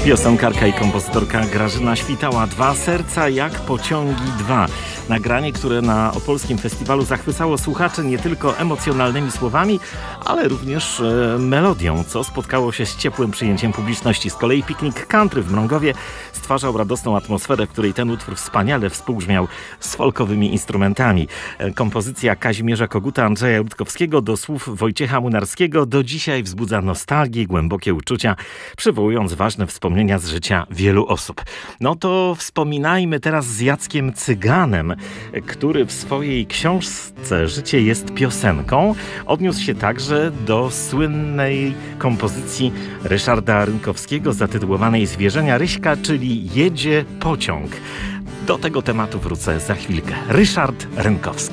Piosenkarka i kompozytorka Grażyna Świtała. Dwa serca jak pociągi dwa. Nagranie, które na opolskim festiwalu zachwycało słuchaczy nie tylko emocjonalnymi słowami, ale również melodią, co spotkało się z ciepłym przyjęciem publiczności. Z kolei piknik country w Mrągowie stwarzał radosną atmosferę, w której ten utwór wspaniale współbrzmiał z folkowymi instrumentami. Kompozycja Kazimierza Koguta, Andrzeja Rutkowskiego do słów Wojciecha Młynarskiego do dzisiaj wzbudza nostalgię, głębokie uczucia, przywołując ważne wspomnienia z życia wielu osób. No to wspominajmy teraz z Jackiem Cyganem, który w swojej książce Życie jest piosenką odniósł się także do słynnej kompozycji Ryszarda Rynkowskiego zatytułowanej Zwierzenia Ryśka, czyli Jedzie pociąg. Do tego tematu wrócę za chwilkę. Ryszard Rynkowski.